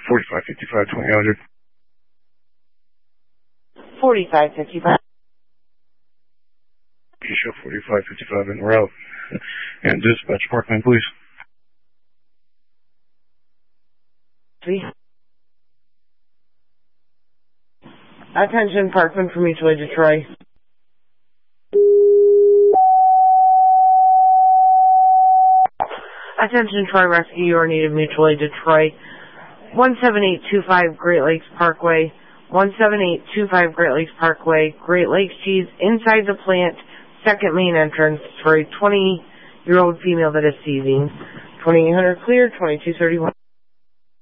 4555, 2000. 4555. You show 4555 en route. And dispatch Parkland, please. Attention, Parkland from Mutually Detroit. Attention, Troy Rescue, you are needed Mutually Detroit. 17825 Great Lakes Parkway. 17825 Great Lakes Parkway. Great Lakes Cheese inside the plant, second main entrance for a 20-year-old female that is seizing. 2800 clear, 2231.